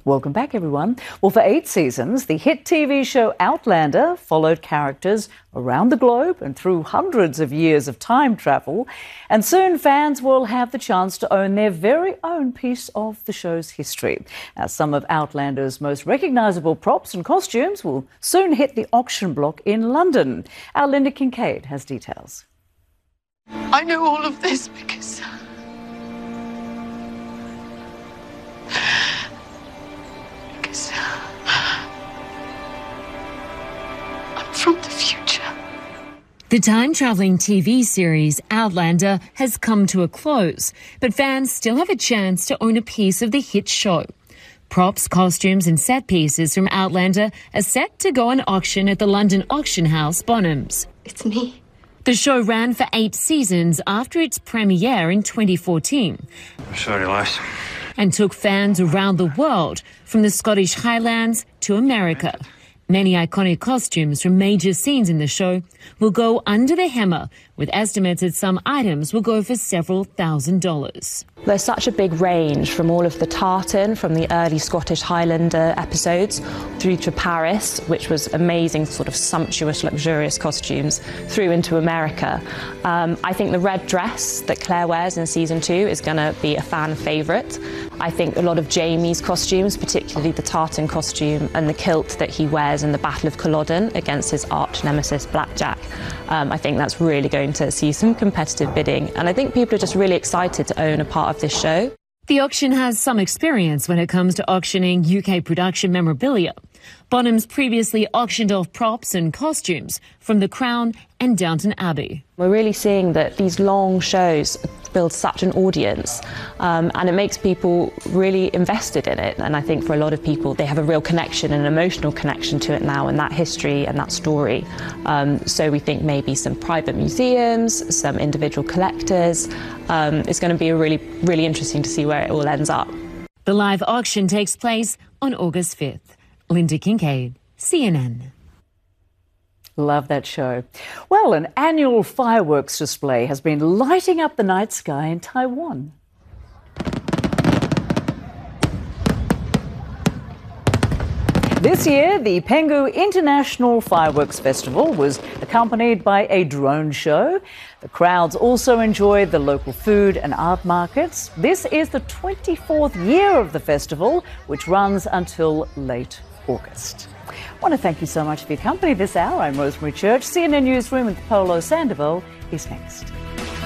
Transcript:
Welcome back, everyone. Well, for 8 seasons, the hit TV show Outlander followed characters around the globe and through hundreds of years of time travel. And soon fans will have the chance to own their very own piece of the show's history. Now, some of Outlander's most recognisable props and costumes will soon hit the auction block in London. Our Linda Kincaid has details. I know all of this because I'm from the future. The time-travelling TV series Outlander has come to a close, but fans still have a chance to own a piece of the hit show. Props, costumes and set pieces from Outlander are set to go on auction at the London auction house Bonhams. It's me. The show ran for 8 seasons after its premiere in 2014. I'm sorry, lass. And took fans around the world, from the Scottish Highlands to America. Many iconic costumes from major scenes in the show will go under the hammer, with estimates that some items will go for several $1,000s. There's such a big range from all of the tartan, from the early Scottish Highlander episodes, through to Paris, which was amazing, sort of sumptuous, luxurious costumes, through into America. I think the red dress that Claire wears in season 2 is going to be a fan favourite. I think a lot of Jamie's costumes, particularly the tartan costume and the kilt that he wears in the Battle of Culloden against his arch nemesis Blackjack, I think that's really going to see some competitive bidding. And I think people are just really excited to own a part of this show. The auction has some experience when it comes to auctioning UK production memorabilia. Bonhams previously auctioned off props and costumes from The Crown and Downton Abbey. We're really seeing that these long shows build such an audience, and it makes people really invested in it. And I think for a lot of people, they have a real connection, an emotional connection to it now, and that history and that story. So we think maybe some private museums, some individual collectors. It's going to be really interesting to see where it all ends up. The live auction takes place on August 5th. Linda Kincaid, CNN. Love that show. Well, an annual fireworks display has been lighting up the night sky in Taiwan. This year, the Penghu International Fireworks Festival was accompanied by a drone show. The crowds also enjoyed the local food and art markets. This is the 24th year of the festival, which runs until late August. I want to thank you so much for your company this hour. I'm Rosemary Church. CNN Newsroom with Polo Sandoval is next.